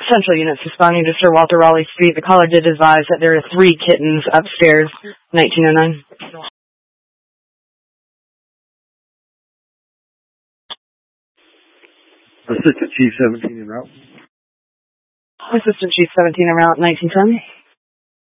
Central Units responding to Sir Walter Raleigh Street. The caller did advise that there are 3 kittens upstairs, 1909. Assistant Chief 17 en route. Assistant Chief 17 en route, 1910.